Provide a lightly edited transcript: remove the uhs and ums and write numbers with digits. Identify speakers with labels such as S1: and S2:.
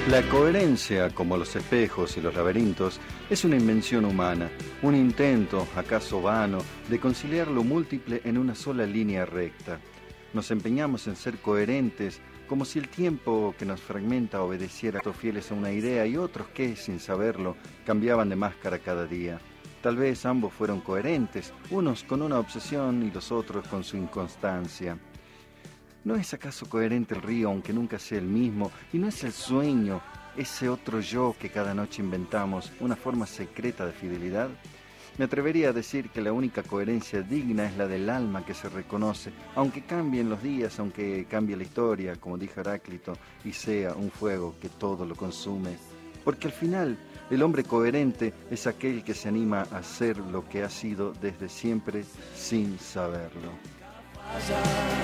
S1: La coherencia, como los espejos y los laberintos, es una invención humana, un intento, acaso vano, de conciliar lo múltiple en una sola línea recta. Nos empeñamos en ser coherentes, como si el tiempo que nos fragmenta obedeciera a fieles a una idea y otros que, sin saberlo, cambiaban de máscara cada día. Tal vez ambos fueron coherentes, unos con una obsesión y los otros con su inconstancia. ¿No es acaso coherente el río aunque nunca sea el mismo? ¿Y no es el sueño, ese otro yo que cada noche inventamos, una forma secreta de fidelidad? Me atrevería a decir que la única coherencia digna es la del alma que se reconoce, aunque cambien los días, aunque cambie la historia, como dijo Heráclito, y sea un fuego que todo lo consume. Porque al final, el hombre coherente es aquel que se anima a ser lo que ha sido desde siempre sin saberlo.